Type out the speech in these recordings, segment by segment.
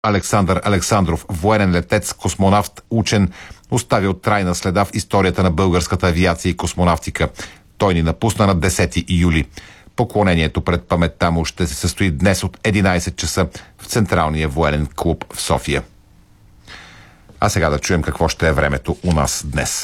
Александър Александров, военен летец, космонавт, учен, оставил трайна следа в историята на българската авиация и космонавтика. Той ни напусна на 10 юли. Поклонението пред паметта му ще се състои днес от 11 часа в Централния военен клуб в София. А сега да чуем какво ще е времето у нас днес.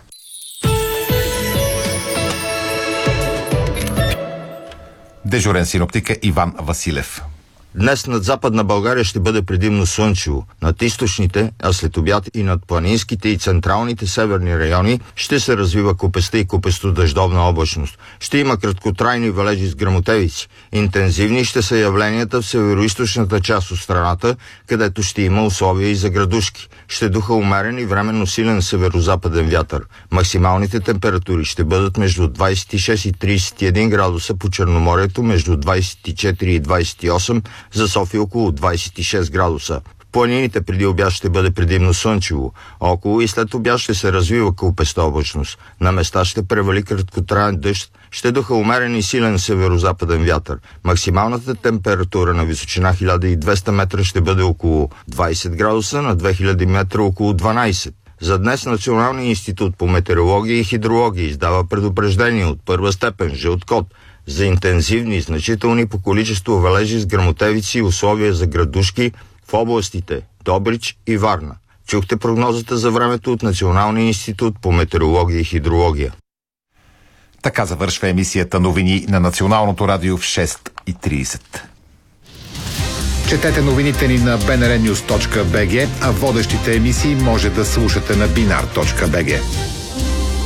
Дежурен синоптик е Иван Василев. Днес над Западна България ще бъде предимно слънчево. Над източните, а след обяд и над планинските и централните северни райони ще се развива купеста и купесто-дъждовна облачност. Ще има краткотрайни валежи с гръмотевици. Интензивни ще са явленията в североизточната част от страната, където ще има условия и за градушки. Ще духа умерен и временно силен северо-западен вятър. Максималните температури ще бъдат между 26 и 31 градуса по Черноморието, между 24 и 28, за София около 26 градуса. В планините преди обяд ще бъде предимно слънчево, а около и след обяд ще се развива кълпеста облачност. На места ще превали краткотраен дъжд, ще духа умерен и силен северо-западен вятър. Максималната температура на височина 1200 метра ще бъде около 20 градуса, на 2000 метра около 12. За днес Националният институт по метеорология и хидрология издава предупреждение от първа степен жълт код за интензивни и значителни по количество валежи с гръмотевици и условия за градушки в областите Добрич и Варна. Чухте прогнозата за времето от Националния институт по метеорология и хидрология. Така завършва емисията новини на Националното радио в 6:30. Четете новините ни на bnrnews.bg, а водещите емисии може да слушате на binar.bg.